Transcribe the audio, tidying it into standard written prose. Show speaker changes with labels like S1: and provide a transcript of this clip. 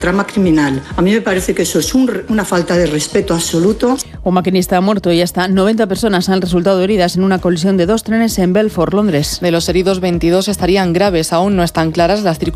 S1: Trama criminal. A mí me parece que eso es una falta de respeto absoluto.
S2: Un maquinista ha muerto y hasta 90 personas han resultado heridas en una colisión de 2 trenes en Belfort, Londres.
S3: De los heridos, 22 estarían graves. Aún no están claras las circunstancias